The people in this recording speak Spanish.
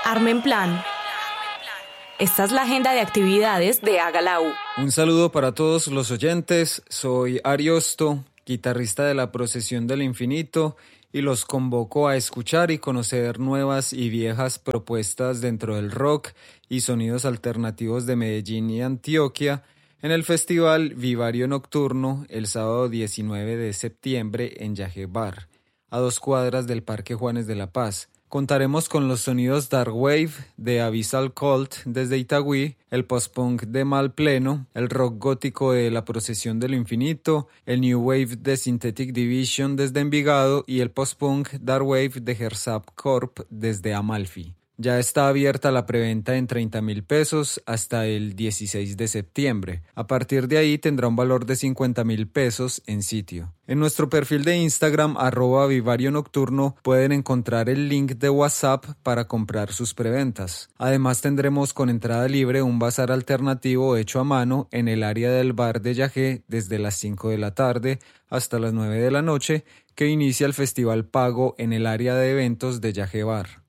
Armen Plan. Esta es la agenda de actividades de Haga la U. Un saludo para todos los oyentes. Soy Ariosto, guitarrista de la Procesión del Infinito, y los convoco a escuchar y conocer nuevas y viejas propuestas dentro del rock y sonidos alternativos de Medellín y Antioquia en el Festival Vivario Nocturno el sábado 19 de septiembre en Yagé Bar, a 2 cuadras del Parque Juanes de la Paz. Contaremos con los sonidos Dark Wave de Abyssal Cult desde Itagüí, el post-punk de Mal Pleno, el rock gótico de La Procesión del Infinito, el new wave de Synthetic Division desde Envigado y el post-punk Dark Wave de Herzab Corp desde Amalfi. Ya está abierta la preventa en 30,000 pesos hasta el 16 de septiembre. A partir de ahí tendrá un valor de 50,000 pesos en sitio. En nuestro perfil de Instagram, @Vivario Nocturno, pueden encontrar el link de WhatsApp para comprar sus preventas. Además tendremos con entrada libre un bazar alternativo hecho a mano en el área del bar de Yagé desde las 5 de la tarde hasta las 9 de la noche, que inicia el festival pago en el área de eventos de Yagé Bar.